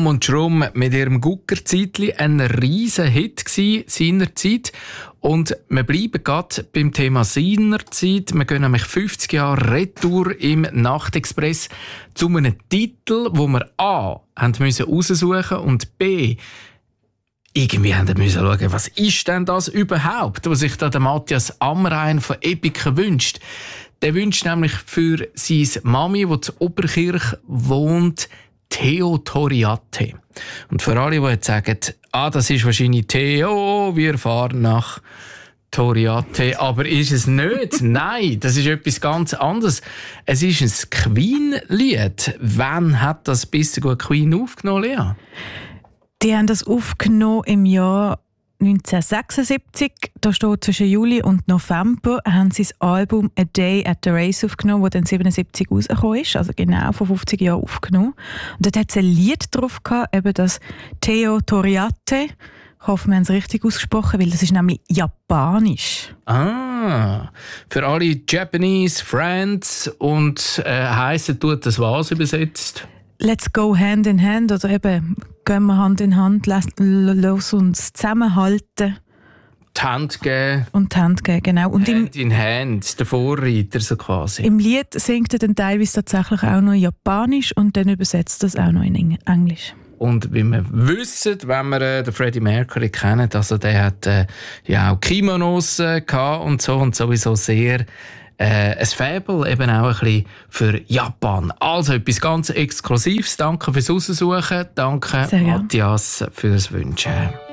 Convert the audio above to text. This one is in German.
und Schrumm mit ihrem Guckerzeitli ein riesen Hit gsi seinerzeit. Und wir bleiben gerade beim Thema seinerzeit. Wir gehen nämlich 50 Jahre Retour im Nachtexpress zu einem Titel, wo wir A haben müssen raussuchen und B irgendwie haben wir müssen schauen, was ist denn das überhaupt, was sich da der Matthias Amrein von Epica wünscht. Der wünscht nämlich für seine Mami, die zu Oberkirch wohnt, Theo Toriate. Und für alle, die jetzt sagen, das ist wahrscheinlich Theo, wir fahren nach Toriate. Aber ist es nicht? Nein, das ist etwas ganz anderes. Es ist ein Queen-Lied. Wann hat das Bisschen gut Queen aufgenommen, Lea? Die haben das aufgenommen im Jahr 1976. Da steht zwischen Juli und November haben sie das Album «A Day at the Race» aufgenommen, das dann 1977 rausgekommen ist, also genau vor 50 Jahren aufgenommen. Und dort hat es ein Lied drauf gehabt, eben das «Theo Toriate». Ich hoffe, wir haben es richtig ausgesprochen, weil das ist nämlich japanisch. Für alle Japanese Friends und heissen tut das was übersetzt? «Let's go hand in hand» oder eben «Gehen wir Hand in Hand, lass uns zusammenhalten». Die Hand geben. Und die Hand geben, genau. Und Hand in Hand, der Vorreiter so quasi. Im Lied singt er dann teilweise tatsächlich auch noch Japanisch und dann übersetzt das auch noch in Englisch. Und wie wir wissen, wenn wir den Freddie Mercury kennen, also der hat ja auch Kimonos gehabt und so und sowieso sehr ein Faible eben auch ein bisschen für Japan. Also etwas ganz Exklusives. Danke fürs Raussuchen. Danke, Matthias, fürs Wünschen.